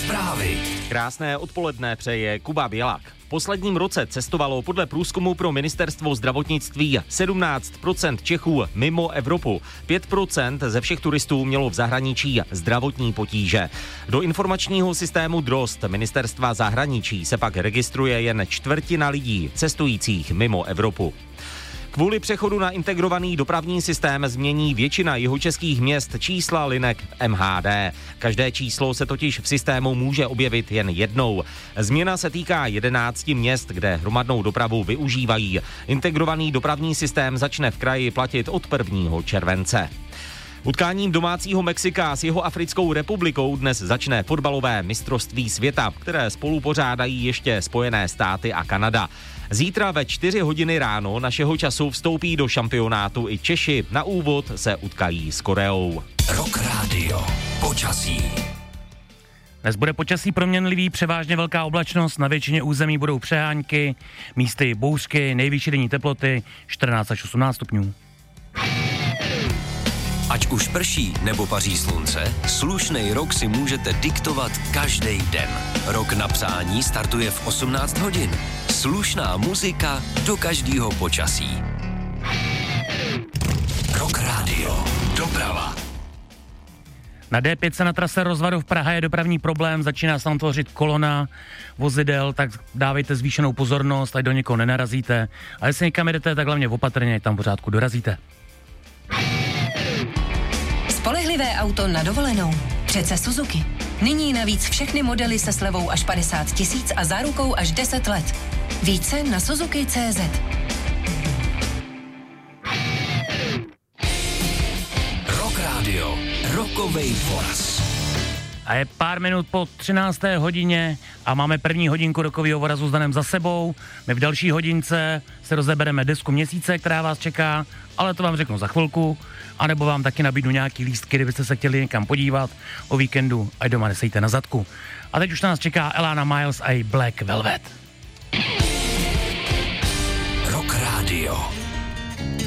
Zprávy. Krásné odpoledne přeje Kuba Bělák. V posledním roce cestovalo podle průzkumu pro ministerstvo zdravotnictví 17% Čechů mimo Evropu. 5% ze všech turistů mělo v zahraničí zdravotní potíže. Do informačního systému DROST ministerstva zahraničí se pak registruje jen čtvrtina lidí cestujících mimo Evropu. Kvůli přechodu na integrovaný dopravní systém změní většina jihočeských měst čísla linek v MHD. Každé číslo se totiž v systému může objevit jen jednou. Změna se týká 11 měst, kde hromadnou dopravu využívají. Integrovaný dopravní systém začne v kraji platit od 1. července. Utkáním domácího Mexika s Jihoafrickou republikou dnes začne fotbalové mistrovství světa, které spolu pořádají ještě Spojené státy a Kanada. Zítra ve 4 hodiny ráno našeho času vstoupí do šampionátu i Češi. Na úvod se utkají s Koreou. Rock Radio. Počasí. Dnes bude počasí proměnlivý, převážně velká oblačnost, na většině území budou přehánky, místy bouřky, nejvyšší denní teploty 14 až 18 stupňů. Ať už prší nebo paří slunce, slušnej rok si můžete diktovat každý den. Rok na přání startuje v 18 hodin. Slušná muzika do každého počasí. Rock Radio. Doprava. Na D5 se na trase Rozvadov Praha je dopravní problém, začíná se tam tvořit kolona vozidel, tak dávejte zvýšenou pozornost, ať do někoho nenarazíte. A jestli někam jedete, tak hlavně opatrně, ať tam pořádku dorazíte. Spolehlivé auto na dovolenou. Přece Suzuki. Nyní navíc všechny modely se slevou až 50 000 a zárukou až 10 let. Více na Suzuki.cz. Rock Radio. Rockovej voraz. A je pár minut po 13. hodině a máme první hodinku rokového vorazu s Danem za sebou. My v další hodince se rozebereme desku měsíce, která vás čeká, ale to vám řeknu za chvilku. A nebo vám taky nabídnu nějaký lístky, kdybyste se chtěli někam podívat o víkendu, ať doma nesejte na zadku. A teď už nás čeká Elana Miles a její Black Velvet. Rock Radio.